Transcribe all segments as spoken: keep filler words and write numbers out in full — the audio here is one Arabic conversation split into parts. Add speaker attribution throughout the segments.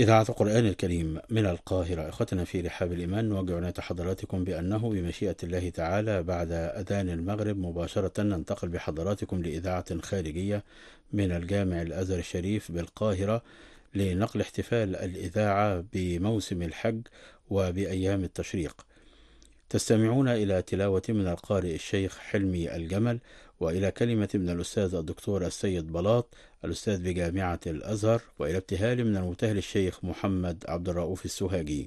Speaker 1: إذاعة القرآن الكريم من القاهرة. إخوتنا في رحاب الإيمان، نوجه عناية حضراتكم بأنه بمشيئة الله تعالى بعد أذان المغرب مباشرة ننتقل بحضراتكم لإذاعة خارجية من الجامع الأزهر الشريف بالقاهرة لنقل احتفال الإذاعة بموسم الحج وبأيام التشريق. تستمعون إلى تلاوة من القارئ الشيخ حلمي الجمل، وإلى كلمة من الأستاذ الدكتور السيد بلاط الأستاذ بجامعة الأزهر، وإلى ابتهال من المبتهل الشيخ محمد عبد الرؤوف السوهاجي.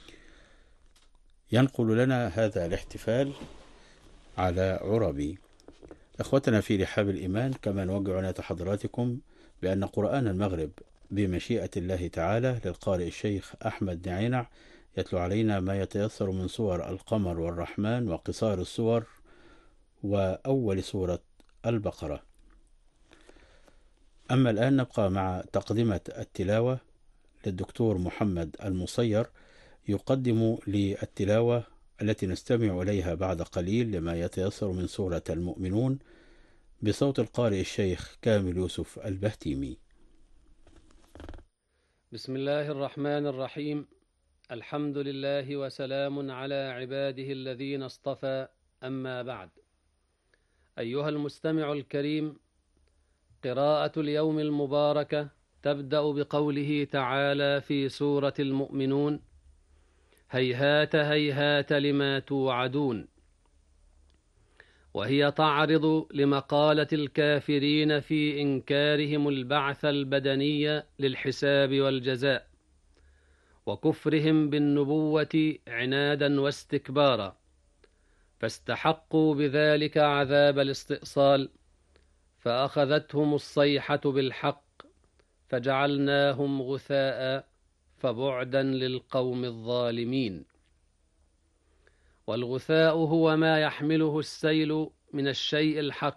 Speaker 1: ينقل لنا هذا الاحتفال على عربي. أخوتنا في رحاب الإيمان، كما نوجه عناية حضراتكم بأن قرآن المغرب بمشيئة الله تعالى للقارئ الشيخ أحمد نعينع يتلو علينا ما يتيسر من سور القمر والرحمن وقصار السور وأول سورة البقرة. أما الآن نبقى مع تقدمة التلاوة للدكتور محمد المصير، يقدم للتلاوة التي نستمع إليها بعد قليل لما يتيسر من سورة المؤمنون بصوت القارئ الشيخ كامل يوسف البهتيمي.
Speaker 2: بسم الله الرحمن الرحيم. الحمد لله وسلام على عباده الذين اصطفى، أما بعد. أيها المستمع الكريم، قراءة اليوم المباركة تبدأ بقوله تعالى في سورة المؤمنون: هيهات هيهات لما توعدون، وهي تعرض لمقالة الكافرين في إنكارهم البعث البدني للحساب والجزاء، وكفرهم بالنبوة عنادا واستكبارا، فاستحقوا بذلك عذاب الاستئصال، فأخذتهم الصيحة بالحق فجعلناهم غثاء، فبعدا للقوم الظالمين. والغثاء هو ما يحمله السيل من الشيء الحق